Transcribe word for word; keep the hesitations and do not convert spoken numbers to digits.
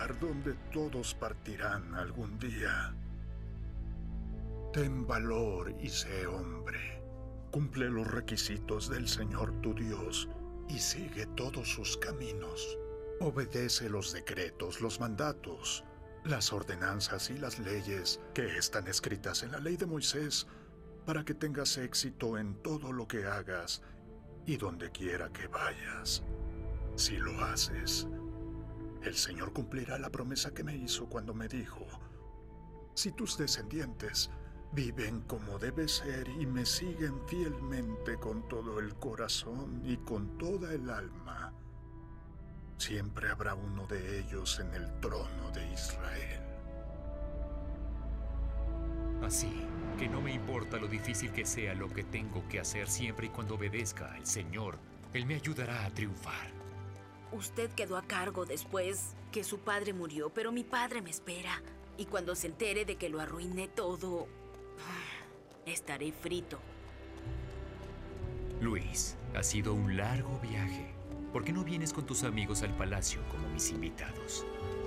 lugar donde todos partirán algún día. Ten valor y sé hombre. Cumple los requisitos del Señor tu Dios y sigue todos sus caminos. Obedece los decretos, los mandatos, las ordenanzas y las leyes que están escritas en la ley de Moisés, para que tengas éxito en todo lo que hagas y donde quiera que vayas. Si lo haces, el Señor cumplirá la promesa que me hizo cuando me dijo: si tus descendientes viven como debe ser y me siguen fielmente con todo el corazón y con toda el alma, siempre habrá uno de ellos en el trono de Israel. Así que no me importa lo difícil que sea lo que tengo que hacer, siempre y cuando obedezca al Señor, Él me ayudará a triunfar. Usted quedó a cargo después que su padre murió, pero mi padre me espera. Y cuando se entere de que lo arruiné todo, estaré frito. Luis, ha sido un largo viaje. ¿Por qué no vienes con tus amigos al palacio como mis invitados?